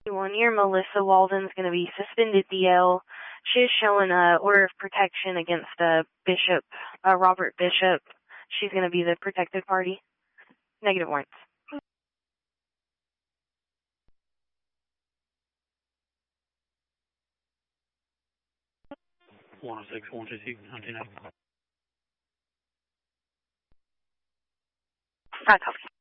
One year, Melissa Walden's going to be suspended DL. She is showing an order of protection against Bishop, Robert Bishop. She's going to be the protected party. Negative warrants. 106, 126, 19. Copy.